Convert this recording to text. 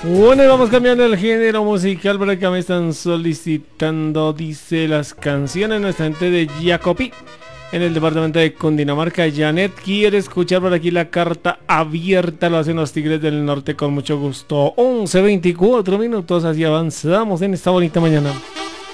Bueno, y vamos cambiando el género musical. Por acá me están solicitando, dice, las canciones nuestra gente de Jacopí en el departamento de Cundinamarca. Janet quiere escuchar por aquí la carta abierta. Lo hacen los Tigres del Norte con mucho gusto. 11:24 minutos, así avanzamos en esta bonita mañana.